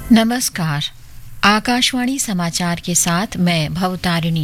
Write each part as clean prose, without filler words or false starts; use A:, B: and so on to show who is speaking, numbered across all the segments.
A: नमस्कार। आकाशवाणी समाचार के साथ मैं भवतारिणी।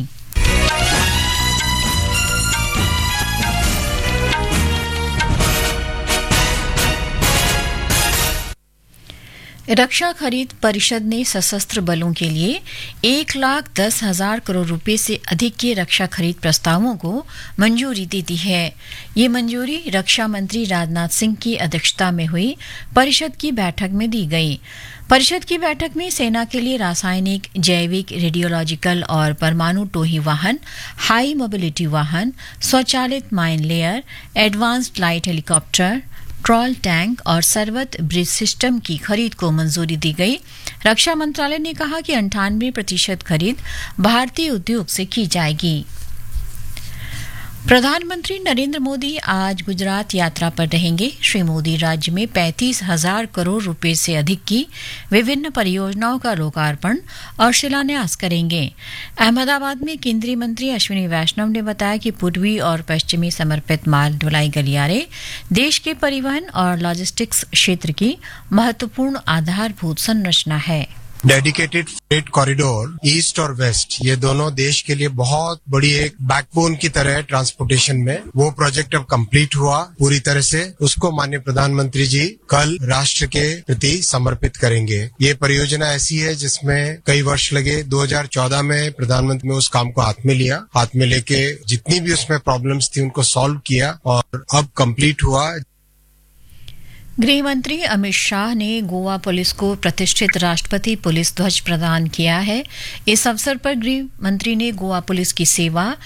A: रक्षा खरीद परिषद ने सशस्त्र बलों के लिए 1,10,000 करोड़ रुपए से अधिक के रक्षा खरीद प्रस्तावों को मंजूरी दे दी है। ये मंजूरी रक्षा मंत्री राजनाथ सिंह की अध्यक्षता में हुई परिषद की बैठक में दी गई। परिषद की बैठक में सेना के लिए रासायनिक, जैविक, रेडियोलॉजिकल और परमाणु टोही वाहन, हाई मोबिलिटी वाहन, स्वचालित mine layer, advanced light helicopter, troll tank और सर्वत ब्रिज सिस्टम की खरीद को मंजूरी दी गई। रक्षा मंत्रालय ने कहा कि 98% खरीद भारतीय उद्योग से की जाएगी। प्रधानमंत्री नरेंद्र मोदी आज गुजरात यात्रा पर रहेंगे। श्री मोदी राज्य में 35,000 करोड़ रुपए से अधिक की विभिन्न परियोजनाओं का लोकार्पण और शिलान्यास करेंगे। अहमदाबाद में केंद्रीय मंत्री अश्विनी वैष्णव ने बताया कि पूर्वी और पश्चिमी समर्पित माल ढुलाई गलियारे देश के परिवहन और लॉजिस्टिक्स क्षेत्र की महत्वपूर्ण आधारभूत संरचना है।
B: डेडिकेटेड फ्रेट कॉरिडोर ईस्ट और वेस्ट, ये दोनों देश के लिए बहुत बड़ी एक बैकबोन की तरह है ट्रांसपोर्टेशन में। वो प्रोजेक्ट अब कंप्लीट हुआ पूरी तरह से। उसको माननीय प्रधानमंत्री जी कल राष्ट्र के प्रति समर्पित करेंगे। ये परियोजना ऐसी है जिसमें कई वर्ष लगे। 2014 में प्रधानमंत्री ने उस काम को हाथ में लिया। हाथ में लेके जितनी भी उसमें प्रॉब्लम्स थी उनको सॉल्व किया और अब कंप्लीट हुआ।
A: गृह मंत्री अमित शाह ने गोवा पुलिस को प्रतिष्ठित राष्ट्रपति पुलिस ध्वज प्रदान किया है। इस अवसर पर गृह मंत्री ने गोवा पुलिस की सेवा,